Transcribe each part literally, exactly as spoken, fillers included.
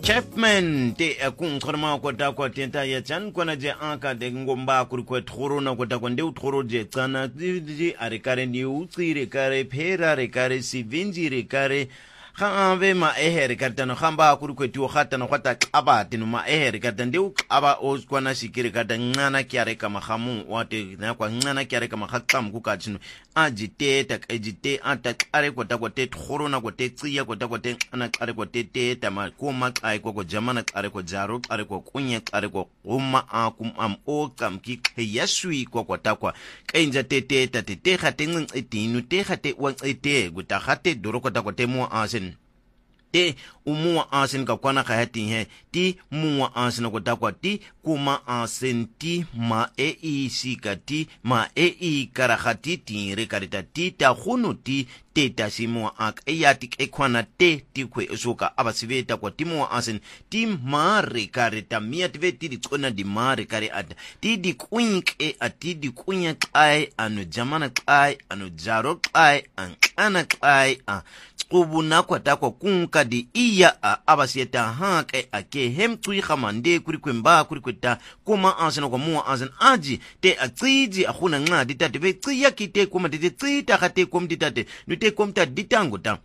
Chapman te kung khorma ko ta ko tenta ya chan ko na je anka de ngomba kuri ko thoro na ko ta ko nde thoro je tsana ji are kare ni utsire kare phera re kare sivinji re kare ga ave ma ehere karta no khamba kuri ko tu khata no khata qaba tinu ma ehere karta nde qaba o kwana shikire karta ngana kyare kama khamu wate na kwa ngana kyare kama khatam ku ka tinu ajite ta ajite ata qare ko ta ko te thoro na ko te tsiya ko ta ko te ana qare ko te te ta ma ko ma qai ko ko jamana qare ko jaro qare ko kunya qare ko umma akum am o kam ki yasui ko ko ta kwa kainja te te ta te te khate ngin etinu te khate wan ete go ta khate doro ko ta ko te mo asen te umua asen ka kwana ka hati he ti mua asen ko ta kwa ti kuma asen ti ma e i sika ti ma e i karahati ti re karita ti ta khunu ti te ta simua ak e ya ti e kwana te ti kwe esoka abasiveta kwa ti mua asen ti ma re karita mia ti veti di kona di ma re kare at ti di kwink e ati di kunya kai anu jamana kai anu jaro kai an ana kai a ubuna kwa ta kwa kunka di iya a abasieta hake ake hem tui khamande kuri kwemba kuri kweta kuma anseno kwa mua ansen aji te atsiji akhuna nga ditate ve tsiya kite kuma te tsita khate kom ditate nute kom ta ditango ta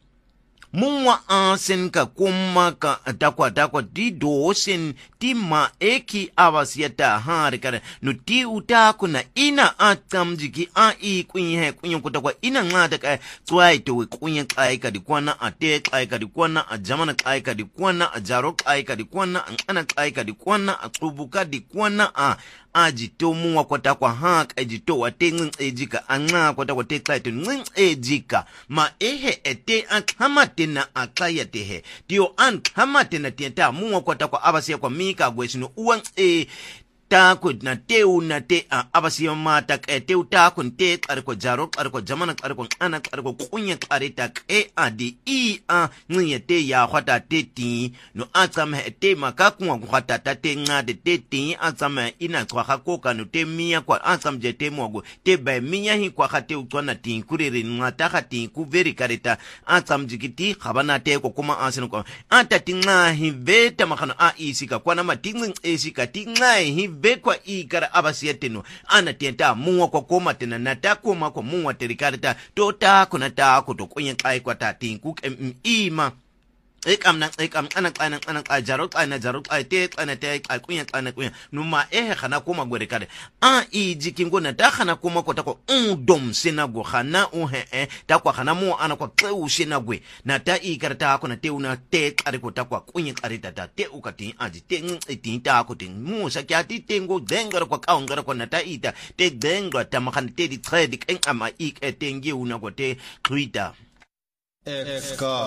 Mwa ansen ka kuma ka takwa takwa di dosen ti ma eki awasieta hari kare no ti utaku na ina atam jiki a i kunye kunye kutakwa ina ngata ka twai to kunye kai ka di kwana ate kai ka di kwana ajamana kai ka di kwana ajaro kai ka di kwana ana kai ka di kwana atubuka di kwana a ajito muwa kwa takwa hak ajito wate ngin ejika anga kwa takwa te kai to ngin ejika ma ehe ete akamate na akaya tehe dio akamate na tienta muwa kwa takwa abasiya kwa mika gwesino uwan e tako na teu na te a abasiya mata e teu tako te kariko jaro kariko jamana kariko ana kariko kunya karita e adi i a nye te ya khata te ti no atsama te makakunwa khata ta te ngade te ti atsama ina kwa hakoka no te mia kwa atsam je te mogo te ba mia hi kwa khate utwana ti kurere ngata khati ku veri karita atsam jikiti khabana te ko kuma asino ko anta tinga hi veta makhano a isika kwa na matingin esika tinga hi bekwa ikara abasiyeteno ana tienta muwa kwa koma tena natakoma kwa muwa terikarita tota kuna ta ko to kunye kai kwa ta tinku ima ekam na ekam ana ana ana jaro ana jaro te ana te kunya ana kunya numa ehe khana koma gore kare a i jikingo na ta khana koma ko ta ko undom senago khana o he e ta kwa khana mo ana kwa teu senagwe na ta i karta ko na te una te kare ko ta kwa kunya kare ta te ukati aji te ti ta ko te mo sa kya ti tengo dengar kwa ka ngara ko na ta ita te dengo ta makhana te di trade en ama ik etengi una ko te twitter F K